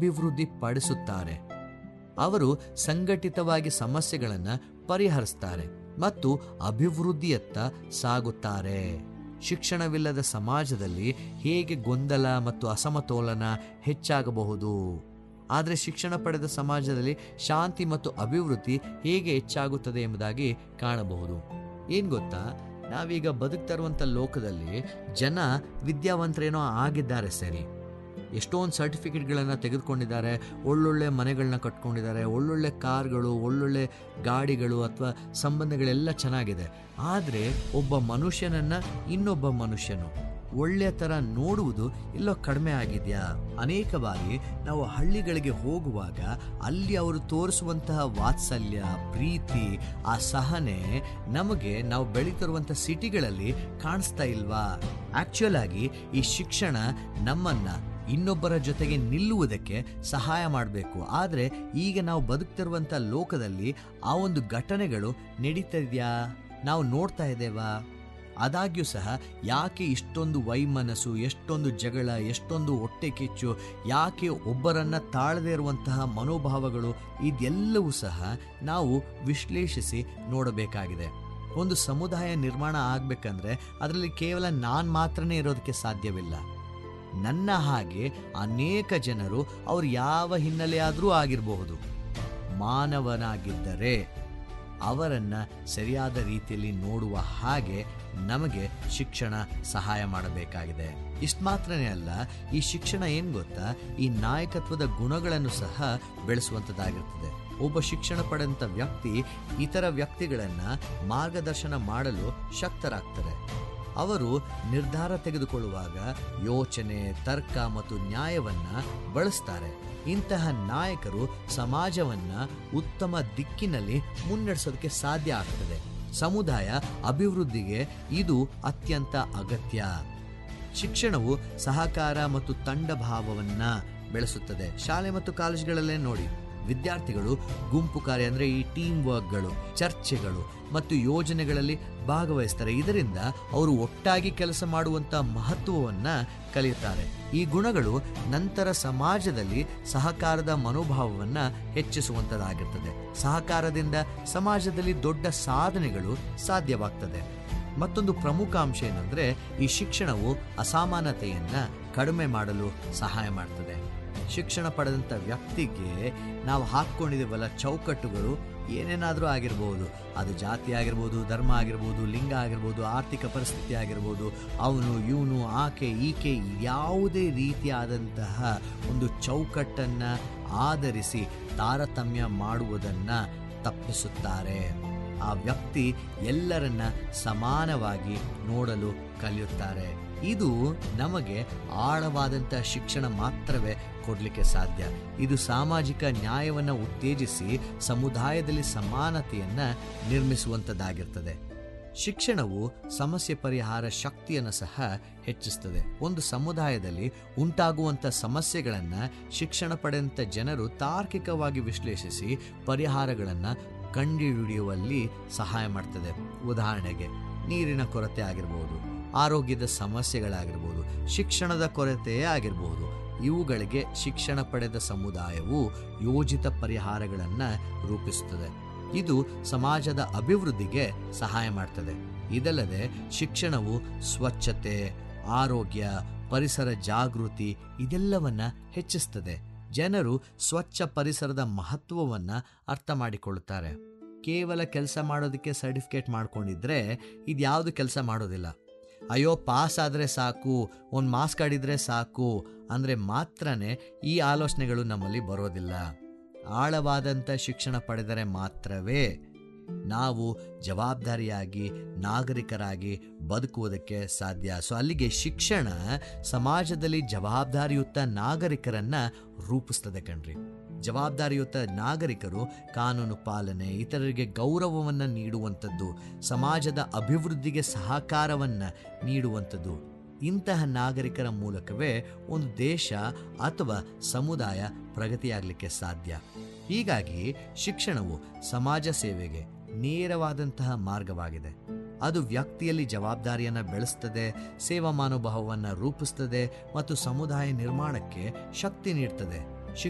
ಅಭಿವೃದ್ಧಿ ಪಡಿಸುತ್ತಾರೆ. ಅವರು ಸಂಘಟಿತವಾಗಿ ಸಮಸ್ಯೆಗಳನ್ನು ಪರಿಹರಿಸ್ತಾರೆ ಮತ್ತು ಅಭಿವೃದ್ಧಿಯತ್ತ ಸಾಗುತ್ತಾರೆ. ಶಿಕ್ಷಣವಿಲ್ಲದ ಸಮಾಜದಲ್ಲಿ ಹೇಗೆ ಗೊಂದಲ ಮತ್ತು ಅಸಮತೋಲನ ಹೆಚ್ಚಾಗಬಹುದು, ಆದರೆ ಶಿಕ್ಷಣ ಪಡೆದ ಸಮಾಜದಲ್ಲಿ ಶಾಂತಿ ಮತ್ತು ಅಭಿವೃದ್ಧಿ ಹೇಗೆ ಹೆಚ್ಚಾಗುತ್ತದೆ ಎಂಬುದಾಗಿ ಕಾಣಬಹುದು. ಏನು ಗೊತ್ತಾ, ನಾವೀಗ ಬದುಕ್ತಾ ಇರುವಂಥ ಲೋಕದಲ್ಲಿ ಜನ ವಿದ್ಯಾವಂತರೇನೋ ಆಗಿದ್ದಾರೆ ಸರಿ, ಎಷ್ಟೊಂದು ಸರ್ಟಿಫಿಕೇಟ್ಗಳನ್ನು ತೆಗೆದುಕೊಂಡಿದ್ದಾರೆ, ಒಳ್ಳೊಳ್ಳೆ ಮನೆಗಳನ್ನ ಕಟ್ಕೊಂಡಿದ್ದಾರೆ, ಒಳ್ಳೊಳ್ಳೆ ಕಾರ್ಗಳು, ಒಳ್ಳೊಳ್ಳೆ ಗಾಡಿಗಳು ಅಥವಾ ಸಂಬಂಧಗಳೆಲ್ಲ ಚೆನ್ನಾಗಿದೆ. ಆದರೆ ಒಬ್ಬ ಮನುಷ್ಯನನ್ನು ಇನ್ನೊಬ್ಬ ಮನುಷ್ಯನು ಒಳ್ಳೆಯ ಥರ ನೋಡುವುದು ಎಲ್ಲೋ ಕಡಿಮೆ ಆಗಿದೆಯಾ? ಅನೇಕ ಬಾರಿ ನಾವು ಹಳ್ಳಿಗಳಿಗೆ ಹೋಗುವಾಗ ಅಲ್ಲಿ ಅವರು ತೋರಿಸುವಂತಹ ವಾತ್ಸಲ್ಯ, ಪ್ರೀತಿ, ಆ ಸಹನೆ ನಮಗೆ ನಾವು ಬೆಳೀತಿರುವಂಥ ಸಿಟಿಗಳಲ್ಲಿ ಕಾಣಿಸ್ತಾ ಇಲ್ವಾ? ಆ್ಯಕ್ಚುಯಲ್ ಆಗಿ ಈ ಶಿಕ್ಷಣ ನಮ್ಮನ್ನು ಇನ್ನೊಬ್ಬರ ಜೊತೆಗೆ ನಿಲ್ಲುವುದಕ್ಕೆ ಸಹಾಯ ಮಾಡಬೇಕು. ಆದರೆ ಈಗ ನಾವು ಬದುಕ್ತಿರುವಂಥ ಲೋಕದಲ್ಲಿ ಆ ಒಂದು ಘಟನೆಗಳು ನಡೀತಾ ಇದೆಯಾ? ನಾವು ನೋಡ್ತಾ ಇದ್ದೇವಾ? ಆದಾಗ್ಯೂ ಸಹ ಯಾಕೆ ಇಷ್ಟೊಂದು ವೈಮನಸ್ಸು, ಎಷ್ಟೊಂದು ಜಗಳ, ಎಷ್ಟೊಂದು ಹೊಟ್ಟೆ ಕಿಚ್ಚು, ಯಾಕೆ ಒಬ್ಬರನ್ನು ತಾಳದೇ ಇರುವಂತಹ ಮನೋಭಾವಗಳು, ಇದೆಲ್ಲವೂ ಸಹ ನಾವು ವಿಶ್ಲೇಷಿಸಿ ನೋಡಬೇಕಾಗಿದೆ. ಒಂದು ಸಮುದಾಯ ನಿರ್ಮಾಣ ಆಗಬೇಕಂದ್ರೆ ಅದರಲ್ಲಿ ಕೇವಲ ನಾನು ಮಾತ್ರನೇ ಇರೋದಕ್ಕೆ ಸಾಧ್ಯವಿಲ್ಲ. ನನ್ನ ಹಾಗೆ ಅನೇಕ ಜನರು ಅವರು ಯಾವ ಹಿನ್ನೆಲೆಯಾದರೂ ಆಗಿರಬಹುದು, ಮಾನವನಾಗಿದ್ದರೆ ಅವರನ್ನು ಸರಿಯಾದ ರೀತಿಯಲ್ಲಿ ನೋಡುವ ಹಾಗೆ ನಮಗೆ ಶಿಕ್ಷಣ ಸಹಾಯ ಮಾಡಬೇಕಾಗಿದೆ. ಇಷ್ಟು ಮಾತ್ರನೇ ಅಲ್ಲ, ಈ ಶಿಕ್ಷಣ ಏನು ಗೊತ್ತಾ, ಈ ನಾಯಕತ್ವದ ಗುಣಗಳನ್ನು ಸಹ ಬೆಳೆಸುವಂಥದ್ದಾಗಿರ್ತದೆ. ಒಬ್ಬ ಶಿಕ್ಷಣ ಪಡೆದಂಥ ವ್ಯಕ್ತಿ ಇತರ ವ್ಯಕ್ತಿಗಳನ್ನು ಮಾರ್ಗದರ್ಶನ ಮಾಡಲು ಶಕ್ತರಾಗ್ತಾರೆ. ಅವರು ನಿರ್ಧಾರ ತೆಗೆದುಕೊಳ್ಳುವಾಗ ಯೋಚನೆ, ತರ್ಕ ಮತ್ತು ನ್ಯಾಯವನ್ನು ಬಳಸ್ತಾರೆ. ಇಂತಹ ನಾಯಕರು ಸಮಾಜವನ್ನು ಉತ್ತಮ ದಿಕ್ಕಿನಲ್ಲಿ ಮುನ್ನಡೆಸೋದಕ್ಕೆ ಸಾಧ್ಯ ಆಗ್ತದೆ. ಸಮುದಾಯ ಅಭಿವೃದ್ಧಿಗೆ ಇದು ಅತ್ಯಂತ ಅಗತ್ಯ. ಶಿಕ್ಷಣವು ಸಹಕಾರ ಮತ್ತು ತಂಡ ಭಾವವನ್ನು ಬೆಳೆಸುತ್ತದೆ. ಶಾಲೆ ಮತ್ತು ಕಾಲೇಜುಗಳಲ್ಲೇ ನೋಡಿ, ವಿದ್ಯಾರ್ಥಿಗಳು ಗುಂಪು ಕಾರ್ಯ ಅಂದರೆ ಈ ಟೀಮ್ ವರ್ಕ್ಗಳು, ಚರ್ಚೆಗಳು ಮತ್ತು ಯೋಜನೆಗಳಲ್ಲಿ ಭಾಗವಹಿಸ್ತಾರೆ. ಇದರಿಂದ ಅವರು ಒಟ್ಟಾಗಿ ಕೆಲಸ ಮಾಡುವಂಥ ಮಹತ್ವವನ್ನು ಕಲಿಯುತ್ತಾರೆ. ಈ ಗುಣಗಳು ನಂತರ ಸಮಾಜದಲ್ಲಿ ಸಹಕಾರದ ಮನೋಭಾವವನ್ನು ಹೆಚ್ಚಿಸುವಂಥದ್ದಾಗಿರ್ತದೆ. ಸಹಕಾರದಿಂದ ಸಮಾಜದಲ್ಲಿ ದೊಡ್ಡ ಸಾಧನೆಗಳು ಸಾಧ್ಯವಾಗ್ತದೆ. ಮತ್ತೊಂದು ಪ್ರಮುಖ ಅಂಶ ಏನಂದರೆ, ಈ ಶಿಕ್ಷಣವು ಅಸಮಾನತೆಯನ್ನು ಕಡಿಮೆ ಮಾಡಲು ಸಹಾಯ ಮಾಡ್ತದೆ. ಶಿಕ್ಷಣ ಪಡೆದಂಥ ವ್ಯಕ್ತಿಗೆ ನಾವು ಹಾಕ್ಕೊಂಡಿದ್ದೀವಲ್ಲ ಚೌಕಟ್ಟುಗಳು, ಏನೇನಾದರೂ ಆಗಿರ್ಬೋದು, ಅದು ಜಾತಿ ಆಗಿರ್ಬೋದು, ಧರ್ಮ ಆಗಿರ್ಬೋದು, ಲಿಂಗ ಆಗಿರ್ಬೋದು, ಆರ್ಥಿಕ ಪರಿಸ್ಥಿತಿ ಆಗಿರ್ಬೋದು, ಅವನು ಇವನು ಆಕೆ ಈಕೆ, ಯಾವುದೇ ರೀತಿಯಾದಂತಹ ಒಂದು ಚೌಕಟ್ಟನ್ನು ಆಧರಿಸಿ ತಾರತಮ್ಯ ಮಾಡುವುದನ್ನು ತಪ್ಪಿಸುತ್ತಾರೆ. ಆ ವ್ಯಕ್ತಿ ಎಲ್ಲರನ್ನ ಸಮಾನವಾಗಿ ನೋಡಲು ಕಲಿಯುತ್ತಾರೆ. ಇದು ನಮಗೆ ಆಳವಾದಂಥ ಶಿಕ್ಷಣ ಮಾತ್ರವೇ ಕೊಡಲಿಕ್ಕೆ ಸಾಧ್ಯ. ಇದು ಸಾಮಾಜಿಕ ನ್ಯಾಯವನ್ನು ಉತ್ತೇಜಿಸಿ ಸಮುದಾಯದಲ್ಲಿ ಸಮಾನತೆಯನ್ನು ನಿರ್ಮಿಸುವಂಥದ್ದಾಗಿರ್ತದೆ. ಶಿಕ್ಷಣವು ಸಮಸ್ಯೆ ಪರಿಹಾರ ಶಕ್ತಿಯನ್ನು ಸಹ ಹೆಚ್ಚಿಸ್ತದೆ. ಒಂದು ಸಮುದಾಯದಲ್ಲಿ ಉಂಟಾಗುವಂಥ ಸಮಸ್ಯೆಗಳನ್ನು ಶಿಕ್ಷಣ ಪಡೆದಂಥ ಜನರು ತಾರ್ಕಿಕವಾಗಿ ವಿಶ್ಲೇಷಿಸಿ ಪರಿಹಾರಗಳನ್ನು ಕಂಡುಹಿಡಿಯುವಲ್ಲಿ ಸಹಾಯ ಮಾಡ್ತದೆ. ಉದಾಹರಣೆಗೆ ನೀರಿನ ಕೊರತೆ ಆಗಿರ್ಬೋದು, ಆರೋಗ್ಯದ ಸಮಸ್ಯೆಗಳಾಗಿರ್ಬೋದು, ಶಿಕ್ಷಣದ ಕೊರತೆಯೇ ಆಗಿರ್ಬೋದು. ಇವುಗಳಿಗೆ ಶಿಕ್ಷಣ ಪಡೆದ ಸಮುದಾಯವು ಯೋಜಿತ ಪರಿಹಾರಗಳನ್ನು ರೂಪಿಸುತ್ತದೆ. ಇದು ಸಮಾಜದ ಅಭಿವೃದ್ಧಿಗೆ ಸಹಾಯ ಮಾಡ್ತದೆ. ಇದಲ್ಲದೆ ಶಿಕ್ಷಣವು ಸ್ವಚ್ಛತೆ, ಆರೋಗ್ಯ, ಪರಿಸರ ಜಾಗೃತಿ ಇದೆಲ್ಲವನ್ನು ಹೆಚ್ಚಿಸ್ತದೆ. ಜನರು ಸ್ವಚ್ಛ ಪರಿಸರದ ಮಹತ್ವವನ್ನು ಅರ್ಥ ಮಾಡಿಕೊಳ್ಳುತ್ತಾರೆ. ಕೇವಲ ಕೆಲಸ ಮಾಡೋದಕ್ಕೆ ಸರ್ಟಿಫಿಕೇಟ್ ಮಾಡ್ಕೊಂಡಿದ್ರೆ ಇದ್ಯಾವುದು ಕೆಲಸ ಮಾಡೋದಿಲ್ಲ. ಅಯ್ಯೋ ಪಾಸ್ ಆದರೆ ಸಾಕು, ಒಂದು ಮಾರ್ಕ್ಸ್ ಕಾಡಿದ್ರೆ ಸಾಕು ಅಂದರೆ ಮಾತ್ರನೇ ಈ ಆಲೋಚನೆಗಳು ನಮ್ಮಲ್ಲಿ ಬರೋದಿಲ್ಲ. ಆಳವಾದಂಥ ಶಿಕ್ಷಣ ಪಡೆದರೆ ಮಾತ್ರವೇ ನಾವು ಜವಾಬ್ದಾರಿಯಾಗಿ ನಾಗರಿಕರಾಗಿ ಬದುಕುವುದಕ್ಕೆ ಸಾಧ್ಯ. ಅಲ್ಲಿಗೆ ಶಿಕ್ಷಣ ಸಮಾಜದಲ್ಲಿ ಜವಾಬ್ದಾರಿಯುತ ನಾಗರಿಕರನ್ನು ರೂಪಿಸ್ತದೆ ಕಣ್ರಿ. ಜವಾಬ್ದಾರಿಯುತ ನಾಗರಿಕರು ಕಾನೂನು ಪಾಲನೆ, ಇತರರಿಗೆ ಗೌರವವನ್ನು ನೀಡುವಂಥದ್ದು, ಸಮಾಜದ ಅಭಿವೃದ್ಧಿಗೆ ಸಹಕಾರವನ್ನು ನೀಡುವಂಥದ್ದು. ಇಂತಹ ನಾಗರಿಕರ ಮೂಲಕವೇ ಒಂದು ದೇಶ ಅಥವಾ ಸಮುದಾಯ ಪ್ರಗತಿಯಾಗಲಿಕ್ಕೆ ಸಾಧ್ಯ. ಹೀಗಾಗಿ ಶಿಕ್ಷಣವು ಸಮಾಜ ಸೇವೆಗೆ ನೇರವಾದಂತಹ ಮಾರ್ಗವಾಗಿದೆ. ಅದು ವ್ಯಕ್ತಿಯಲ್ಲಿ ಜವಾಬ್ದಾರಿಯನ್ನು ಬೆಳೆಸ್ತದೆ, ಸೇವಾ ಮನೋಭಾವವನ್ನು ರೂಪಿಸ್ತದೆ ಮತ್ತು ಸಮುದಾಯ ನಿರ್ಮಾಣಕ್ಕೆ ಶಕ್ತಿ ನೀಡ್ತದೆ.